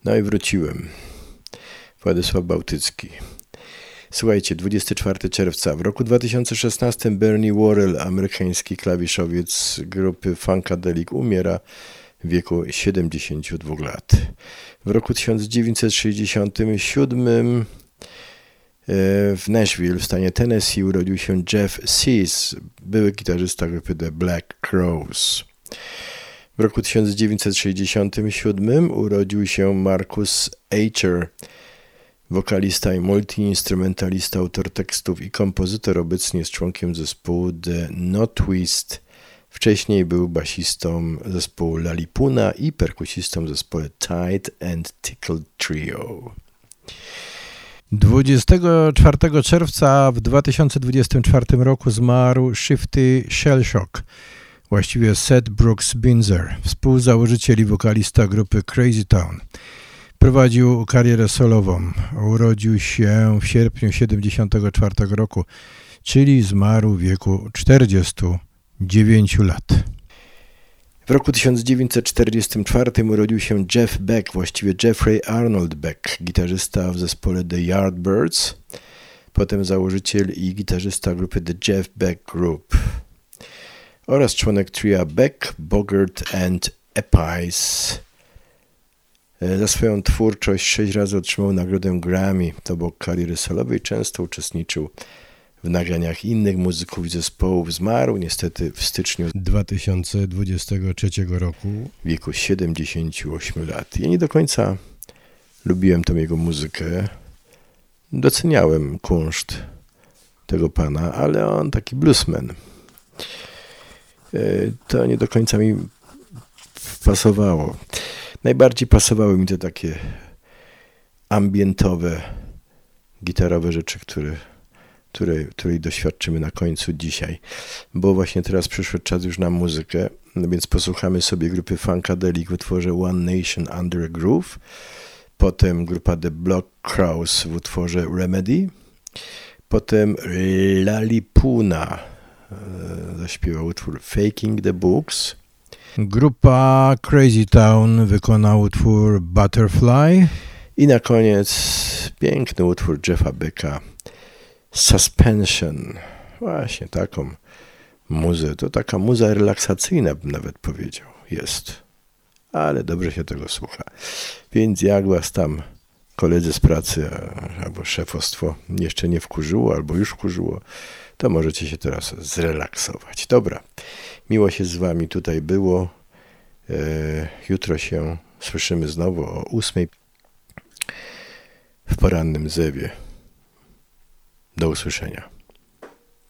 No i wróciłem. Władysław Bałtycki. Słuchajcie, 24 czerwca. W roku 2016 Bernie Worrell, amerykański klawiszowiec grupy Funkadelic, umiera w wieku 72 lat. W roku 1967 w Nashville w stanie Tennessee urodził się Jeff Cease, były gitarzysta grupy The Black Crowes. W roku 1967 urodził się Marcus Acher, wokalista i multiinstrumentalista, autor tekstów i kompozytor, obecnie jest członkiem zespołu The No Twist. Wcześniej był basistą zespołu Lalipuna i perkusistą w zespole Tight and Tickle Trio. 24 czerwca w 2024 roku zmarł Shifty Shellshock, właściwie Seth Brooks Binzer, współzałożyciel i wokalista grupy Crazy Town. Prowadził karierę solową. Urodził się w sierpniu 1974 roku, czyli zmarł w wieku 49 lat. W roku 1944 urodził się Jeff Beck, właściwie Jeffrey Arnold Beck, gitarzysta w zespole The Yardbirds, potem założyciel i gitarzysta grupy The Jeff Beck Group oraz członek tria Beck, Bogert and Epis. Za swoją twórczość 6 razy otrzymał nagrodę Grammy. To bok kariery solowej często uczestniczył w nagraniach innych muzyków i zespołów. Zmarł niestety w styczniu 2023 roku w wieku 78 lat. Ja nie do końca lubiłem tą jego muzykę. Doceniałem kunszt tego pana, ale on taki bluesman. To nie do końca mi pasowało. Najbardziej pasowały mi te takie ambientowe, gitarowe rzeczy, której doświadczymy na końcu dzisiaj. Bo właśnie teraz przyszedł czas już na muzykę, no więc posłuchamy sobie grupy Funkadelic w utworze One Nation Under a Groove, potem grupa The Black Crowes w utworze Remedy, potem Lalipuna zaśpiewał utwór Faking the Books, grupa Crazy Town wykona utwór Butterfly i na koniec piękny utwór Jeffa Becka Suspension. Właśnie taką muzę, to taka muza relaksacyjna bym nawet powiedział, jest. Ale dobrze się tego słucha. Więc jak was tam koledzy z pracy albo szefostwo jeszcze nie wkurzyło, albo już wkurzyło, to możecie się teraz zrelaksować. Dobra, miło się z wami tutaj było. Jutro się słyszymy znowu o 8:00 w porannym zewie. Do usłyszenia.